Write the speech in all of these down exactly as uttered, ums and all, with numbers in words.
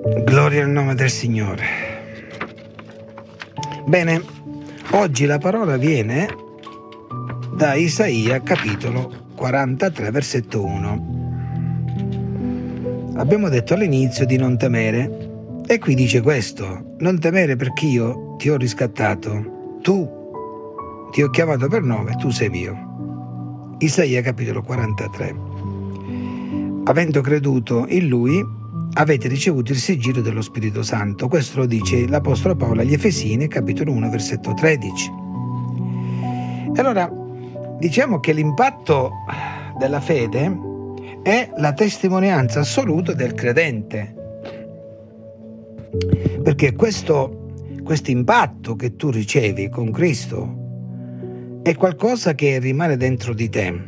Gloria al nome del Signore. Bene, oggi la parola viene da Isaia capitolo quarantatré versetto uno. Abbiamo detto all'inizio di non temere e qui dice questo: non temere perché io ti ho riscattato, tu ti ho chiamato per nome, tu sei mio. Isaia capitolo quarantatré. Avendo creduto in lui avete ricevuto il sigillo dello Spirito Santo. Questo lo dice l'Apostolo Paolo agli Efesini, capitolo uno, versetto tredici. E allora, diciamo che l'impatto della fede è la testimonianza assoluta del credente. Perché questo, questo impatto che tu ricevi con Cristo è qualcosa che rimane dentro di te.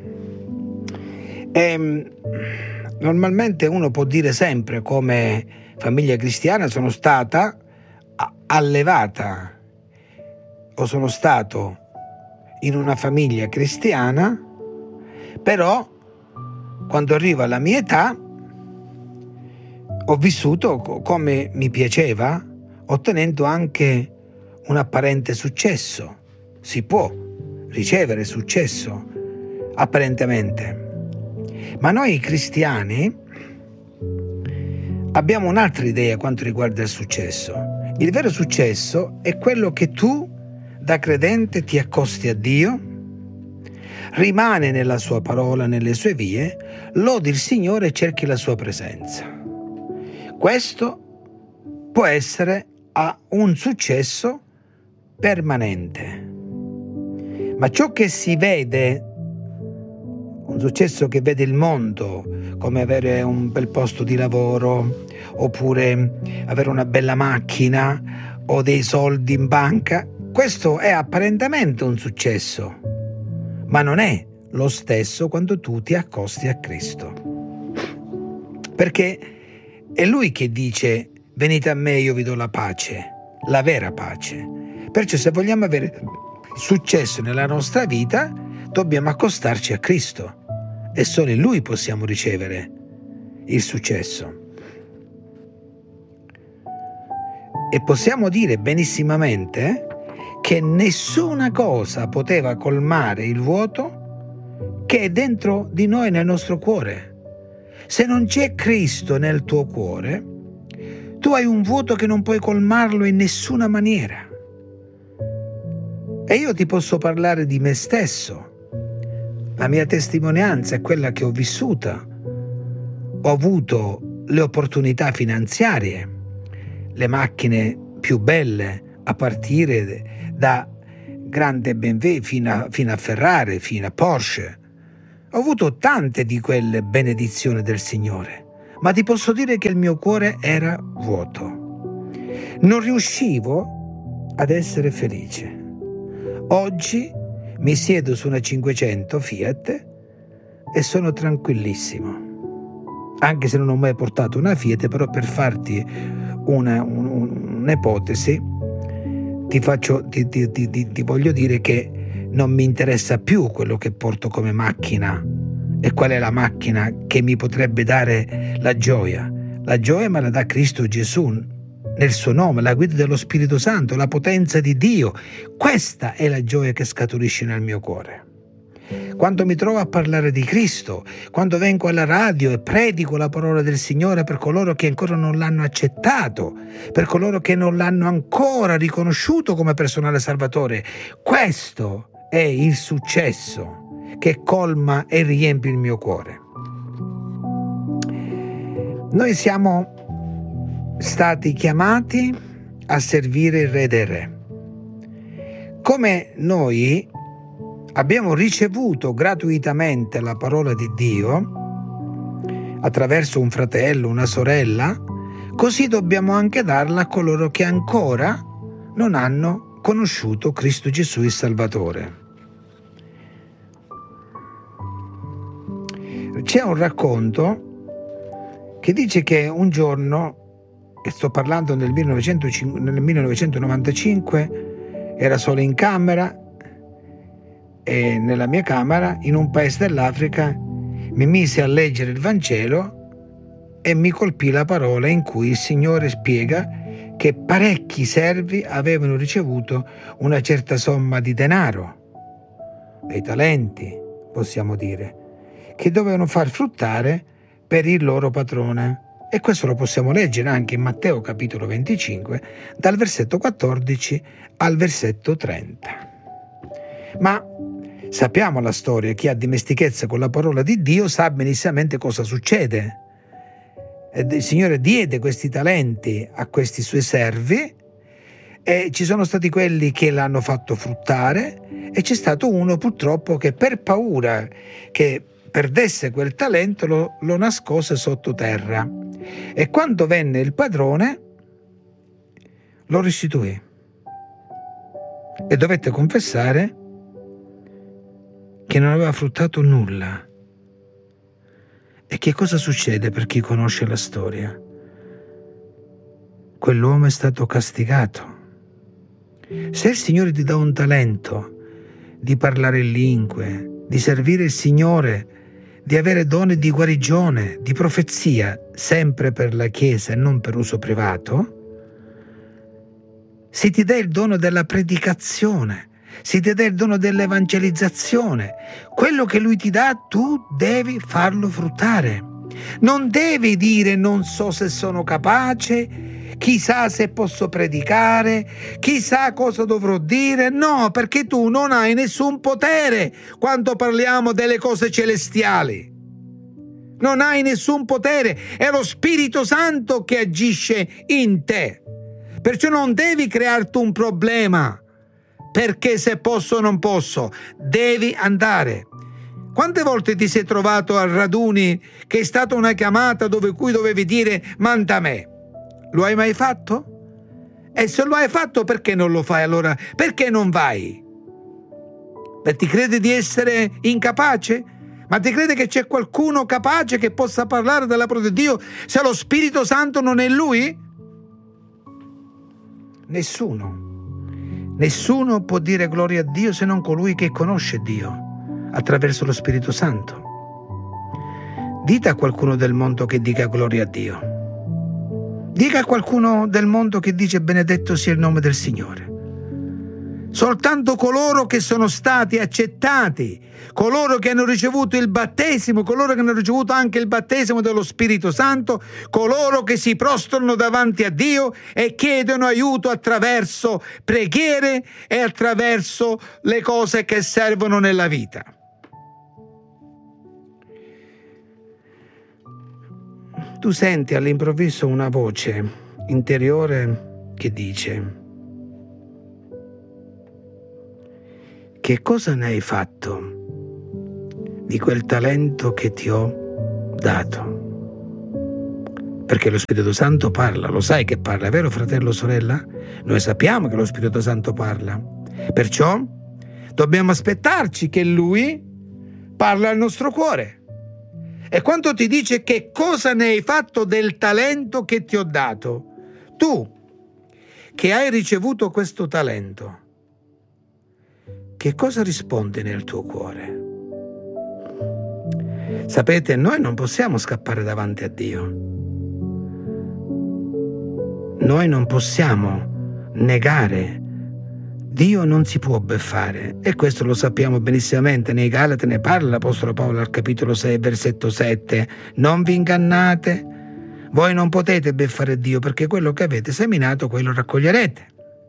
E, normalmente uno può dire sempre, come famiglia cristiana sono stata allevata o sono stato in una famiglia cristiana, però quando arrivo alla mia età ho vissuto come mi piaceva, ottenendo anche un apparente successo. Si può ricevere successo apparentemente. Ma noi cristiani abbiamo un'altra idea quanto riguarda il successo. Il vero successo è quello che tu, da credente, ti accosti a Dio, rimani nella sua parola, nelle sue vie, lodi il Signore e cerchi la sua presenza. Questo può essere un successo permanente. Ma ciò che si vede, un successo che vede il mondo, come avere un bel posto di lavoro, oppure avere una bella macchina o dei soldi in banca, questo è apparentemente un successo, ma non è lo stesso quando tu ti accosti a Cristo. Perché è Lui che dice: venite a me, io vi do la pace, la vera pace. Perciò se vogliamo avere successo nella nostra vita, dobbiamo accostarci a Cristo e solo in Lui possiamo ricevere il successo. E possiamo dire benissimamente che nessuna cosa poteva colmare il vuoto che è dentro di noi, nel nostro cuore. Se non c'è Cristo nel tuo cuore, tu hai un vuoto che non puoi colmarlo in nessuna maniera. E io ti posso parlare di me stesso. La mia testimonianza è quella che ho vissuta. Ho avuto le opportunità finanziarie, le macchine più belle, a partire da grande B M W fino a, fino a Ferrari, fino a Porsche. Ho avuto tante di quelle benedizioni del Signore, ma ti posso dire che il mio cuore era vuoto. Non riuscivo ad essere felice. Oggi mi siedo su una cinquecento Fiat e sono tranquillissimo. Anche se non ho mai portato una Fiat, però per farti una, un, un'ipotesi, ti, faccio, ti, ti, ti, ti voglio dire che non mi interessa più quello che porto come macchina e qual è la macchina che mi potrebbe dare la gioia. La gioia me la dà Cristo Gesù, nel suo nome, la guida dello Spirito Santo, la potenza di Dio. Questa è la gioia che scaturisce nel mio cuore. Quando mi trovo a parlare di Cristo, quando vengo alla radio e predico la parola del Signore per coloro che ancora non l'hanno accettato, per coloro che non l'hanno ancora riconosciuto come personale salvatore, questo è il successo che colma e riempie il mio cuore. Noi siamo stati chiamati a servire il Re dei Re. Come noi abbiamo ricevuto gratuitamente la parola di Dio attraverso un fratello, una sorella, così dobbiamo anche darla a coloro che ancora non hanno conosciuto Cristo Gesù il Salvatore. C'è un racconto che dice che un giorno, e sto parlando nel millenovecentonovantacinque, era solo in camera e nella mia camera in un paese dell'Africa mi mise a leggere il Vangelo e mi colpì la parola in cui il Signore spiega che parecchi servi avevano ricevuto una certa somma di denaro, dei talenti, possiamo dire, che dovevano far fruttare per il loro padrone. E questo lo possiamo leggere anche in Matteo capitolo venticinque, dal versetto quattordici al versetto trenta. Ma sappiamo la storia, chi ha dimestichezza con la parola di Dio sa benissimamente cosa succede. Il Signore diede questi talenti a questi suoi servi e ci sono stati quelli che l'hanno fatto fruttare e c'è stato uno purtroppo che per paura che perdesse quel talento lo, lo nascose sottoterra e quando venne il padrone lo restituì e dovette confessare che non aveva fruttato nulla. E che cosa succede per chi conosce la storia? Quell'uomo è stato castigato. Se il Signore ti dà un talento di parlare in lingue, di servire il Signore, di avere doni di guarigione, di profezia, sempre per la Chiesa e non per uso privato, se ti dà il dono della predicazione, se ti dà il dono dell'evangelizzazione, quello che Lui ti dà tu devi farlo fruttare. Non devi dire non so se sono capace, chissà se posso predicare, chissà cosa dovrò dire. No, perché tu non hai nessun potere quando parliamo delle cose celestiali. Non hai nessun potere, è lo Spirito Santo che agisce in te. Perciò non devi crearti un problema. Perché se posso o non posso, devi andare. Quante volte ti sei trovato a raduni che è stata una chiamata dove cui dovevi dire manda me? Lo hai mai fatto? E se lo hai fatto perché non lo fai allora? Perché non vai? Beh, ti credi di essere incapace? Ma ti credi che c'è qualcuno capace che possa parlare della parola di Dio se lo Spirito Santo non è Lui? Nessuno. Nessuno può dire gloria a Dio se non colui che conosce Dio attraverso lo Spirito Santo. Dite a qualcuno del mondo che dica gloria a Dio. Dica a qualcuno del mondo che dice benedetto sia il nome del Signore. Soltanto coloro che sono stati accettati, coloro che hanno ricevuto il battesimo, coloro che hanno ricevuto anche il battesimo dello Spirito Santo, coloro che si prostrano davanti a Dio e chiedono aiuto attraverso preghiere e attraverso le cose che servono nella vita. Tu senti all'improvviso una voce interiore che dice: che cosa ne hai fatto di quel talento che ti ho dato? Perché lo Spirito Santo parla, lo sai che parla, è vero fratello, sorella? Noi sappiamo che lo Spirito Santo parla, perciò dobbiamo aspettarci che Lui parla al nostro cuore. E quando ti dice che cosa ne hai fatto del talento che ti ho dato, tu che hai ricevuto questo talento, che cosa risponde nel tuo cuore? Sapete, noi non possiamo scappare davanti a Dio. Noi non possiamo negare. Dio non si può beffare e questo lo sappiamo benissimamente. Nei Galati ne parla l'Apostolo Paolo al capitolo sei, versetto sette. Non vi ingannate, voi non potete beffare Dio perché quello che avete seminato, quello raccoglierete.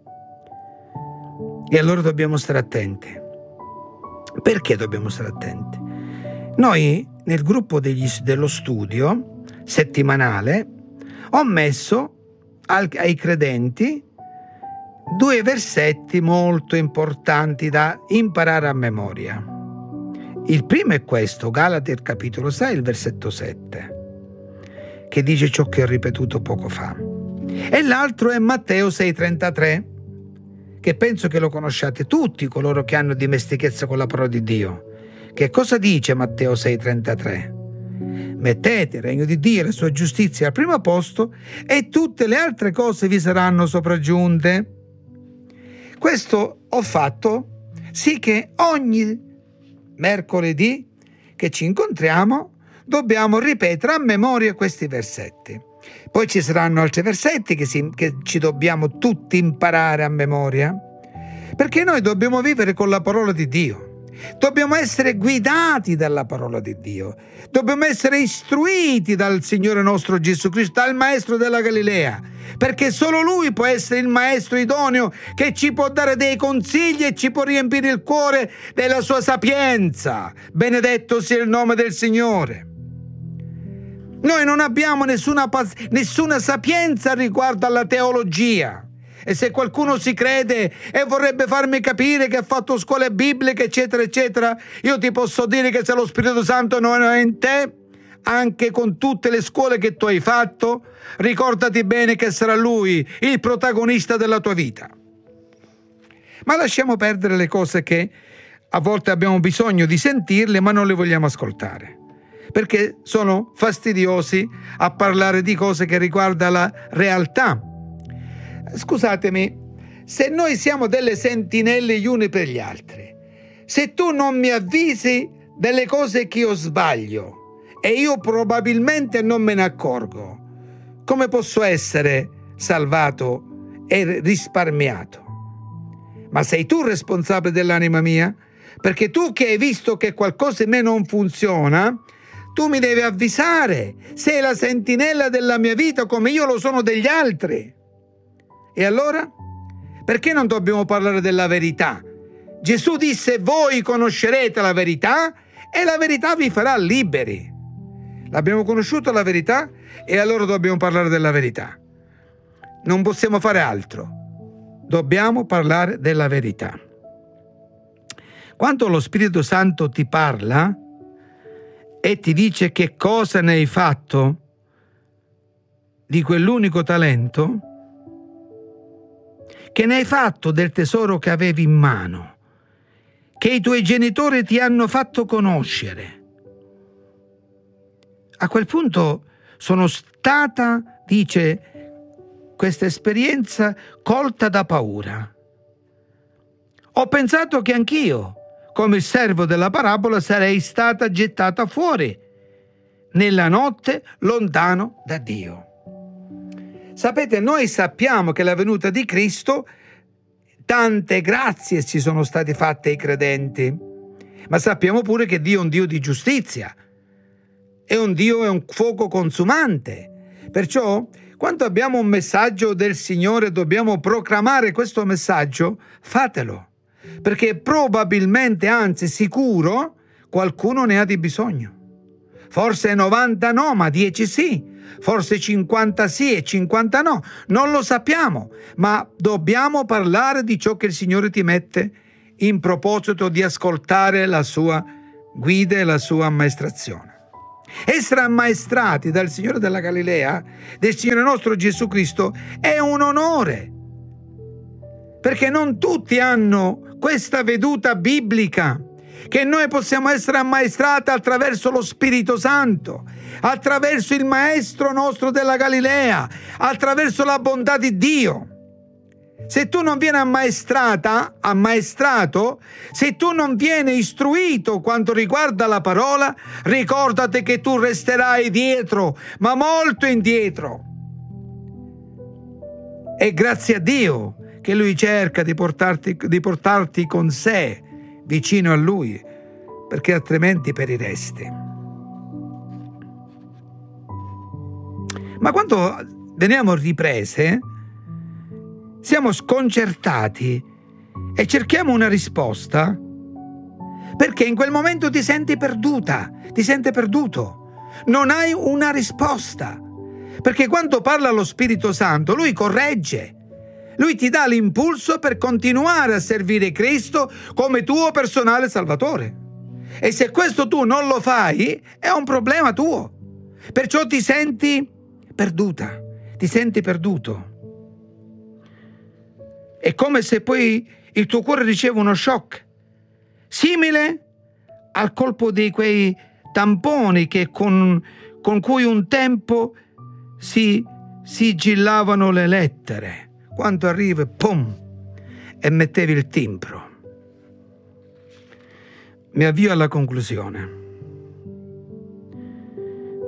E allora dobbiamo stare attenti. Perché dobbiamo stare attenti? Noi nel gruppo degli, dello studio settimanale ho messo al, ai credenti due versetti molto importanti da imparare a memoria. Il primo è questo, Galati capitolo sei, il versetto sette, che dice ciò che ho ripetuto poco fa. E l'altro è Matteo sei trentatré, che penso che lo conosciate tutti coloro che hanno dimestichezza con la parola di Dio. Che cosa dice Matteo sei trentatré? Mettete il regno di Dio e la sua giustizia al primo posto e tutte le altre cose vi saranno sopraggiunte. Questo ho fatto sì che ogni mercoledì che ci incontriamo dobbiamo ripetere a memoria questi versetti. Poi ci saranno altri versetti che, si, che ci dobbiamo tutti imparare a memoria, perché noi dobbiamo vivere con la parola di Dio. Dobbiamo essere guidati dalla parola di Dio. Dobbiamo essere istruiti dal Signore nostro Gesù Cristo, dal Maestro della Galilea, perché solo Lui può essere il Maestro idoneo che ci può dare dei consigli e ci può riempire il cuore della sua sapienza. Benedetto sia il nome del Signore. Noi non abbiamo nessuna, nessuna sapienza riguardo alla teologia. E se qualcuno si crede e vorrebbe farmi capire che ha fatto scuole bibliche, eccetera, eccetera, io ti posso dire che se lo Spirito Santo non è in te, anche con tutte le scuole che tu hai fatto, ricordati bene che sarà Lui il protagonista della tua vita. Ma lasciamo perdere le cose che a volte abbiamo bisogno di sentirle, ma non le vogliamo ascoltare, perché sono fastidiosi a parlare di cose che riguardano la realtà. Scusatemi, se noi siamo delle sentinelle gli uni per gli altri, se tu non mi avvisi delle cose che io sbaglio e io probabilmente non me ne accorgo, come posso essere salvato e risparmiato? Ma sei tu responsabile dell'anima mia? Perché tu che hai visto che qualcosa in me non funziona, tu mi devi avvisare. Sei la sentinella della mia vita come io lo sono degli altri. E allora? Perché non dobbiamo parlare della verità? Gesù disse: voi conoscerete la verità e la verità vi farà liberi. L'abbiamo conosciuta la verità e allora dobbiamo parlare della verità. Non possiamo fare altro. Dobbiamo parlare della verità. Quando lo Spirito Santo ti parla e ti dice che cosa ne hai fatto di quell'unico talento, che ne hai fatto del tesoro che avevi in mano, che i tuoi genitori ti hanno fatto conoscere. A quel punto sono stata, dice, questa esperienza colta da paura. Ho pensato che anch'io, come il servo della parabola, sarei stata gettata fuori nella notte lontano da Dio. Sapete, noi sappiamo che la venuta di Cristo, tante grazie ci sono state fatte ai credenti, ma sappiamo pure che Dio è un Dio di giustizia, è un Dio, è un fuoco consumante. Perciò, quando abbiamo un messaggio del Signore, dobbiamo proclamare questo messaggio, fatelo, perché probabilmente, anzi sicuro, qualcuno ne ha di bisogno. Forse novanta no, ma dieci sì. Forse cinquanta sì e cinquanta no, non lo sappiamo, ma dobbiamo parlare di ciò che il Signore ti mette in proposito di ascoltare la sua guida e la sua ammaestrazione. Essere ammaestrati dal Signore della Galilea, del Signore nostro Gesù Cristo, è un onore, perché non tutti hanno questa veduta biblica, che noi possiamo essere ammaestrati attraverso lo Spirito Santo, attraverso il Maestro nostro della Galilea, attraverso la bontà di Dio. Se tu non vieni ammaestrata, ammaestrato, se tu non vieni istruito quanto riguarda la parola, ricordati che tu resterai dietro, ma molto indietro. E grazie a Dio che Lui cerca di portarti, di portarti con sé, vicino a Lui, perché altrimenti periresti. Ma quando veniamo riprese, siamo sconcertati e cerchiamo una risposta, perché in quel momento ti senti perduta, ti senti perduto, non hai una risposta, perché quando parla lo Spirito Santo, Lui corregge, Lui ti dà l'impulso per continuare a servire Cristo come tuo personale Salvatore. E se questo tu non lo fai, è un problema tuo. Perciò ti senti perduta, ti senti perduto. È come se poi il tuo cuore riceve uno shock, simile al colpo di quei tamponi che con, con cui un tempo si sigillavano le lettere. Quando arriva, pum, e mettevi il timbro. Mi avvio alla conclusione.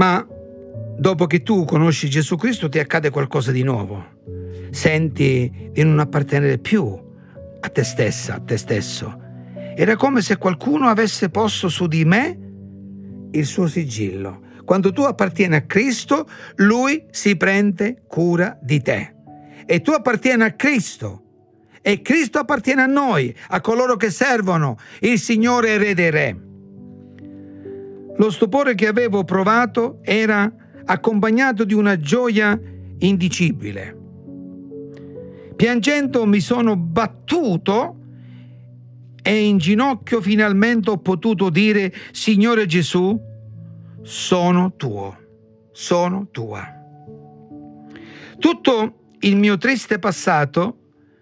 Ma dopo che tu conosci Gesù Cristo ti accade qualcosa di nuovo. Senti di non appartenere più a te stessa, a te stesso. Era come se qualcuno avesse posto su di me il suo sigillo. Quando tu appartieni a Cristo, Lui si prende cura di te. E tu appartieni a Cristo. E Cristo appartiene a noi, a coloro che servono il Signore e Re dei Re. Lo stupore che avevo provato era accompagnato di una gioia indicibile. Piangendo mi sono battuto e in ginocchio finalmente ho potuto dire: Signore Gesù, sono tuo, sono tua. Tutto il mio triste passato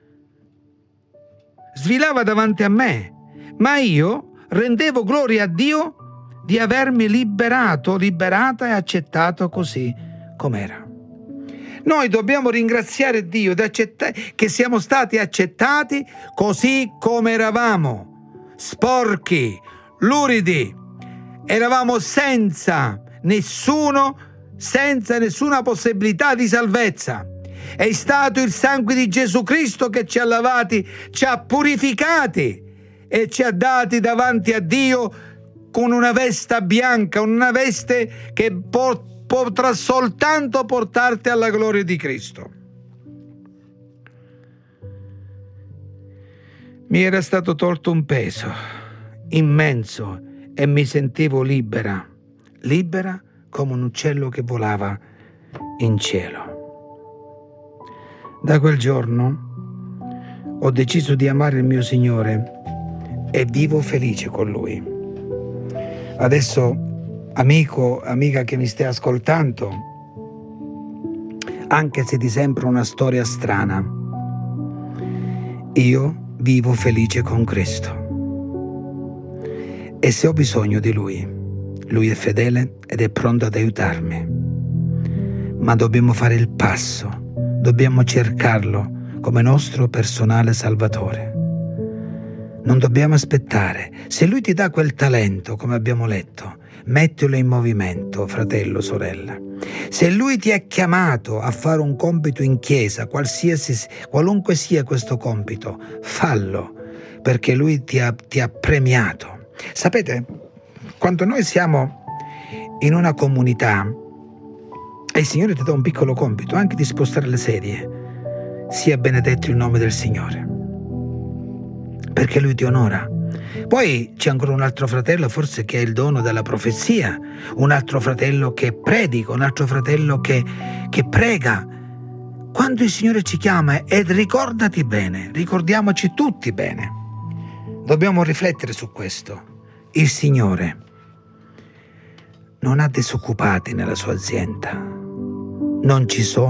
svilava davanti a me, ma io rendevo gloria a Dio di avermi liberato, liberata e accettato così com'era. Noi dobbiamo ringraziare Dio che siamo stati accettati così come eravamo, sporchi, luridi. Eravamo senza nessuno, senza nessuna possibilità di salvezza. È stato il sangue di Gesù Cristo che ci ha lavati, ci ha purificati e ci ha dati davanti a Dio con una veste bianca, una veste che può potrà soltanto portarti alla gloria di Cristo. Mi era stato tolto un peso immenso e mi sentivo libera, libera come un uccello che volava in cielo. Da quel giorno ho deciso di amare il mio Signore e vivo felice con Lui. Adesso, amico, amica che mi stai ascoltando, anche se ti sembra una storia strana, io vivo felice con Cristo. E se ho bisogno di Lui, Lui è fedele ed è pronto ad aiutarmi. Ma dobbiamo fare il passo, dobbiamo cercarlo come nostro personale Salvatore. Non dobbiamo aspettare. Se Lui ti dà quel talento, come abbiamo letto, mettilo in movimento, fratello, sorella. Se Lui ti ha chiamato a fare un compito in chiesa, qualsiasi, qualunque sia questo compito, fallo, perché Lui ti ha, ti ha premiato. Sapete, quando noi siamo in una comunità e il Signore ti dà un piccolo compito, anche di spostare le sedie, sia benedetto il nome del Signore, perché Lui ti onora. Poi c'è ancora un altro fratello, forse, che ha il dono della profezia, un altro fratello che predica, un altro fratello che, che prega. Quando il Signore ci chiama, ed ricordati bene, ricordiamoci tutti bene, dobbiamo riflettere su questo. Il Signore non ha disoccupati nella sua azienda, non ci sono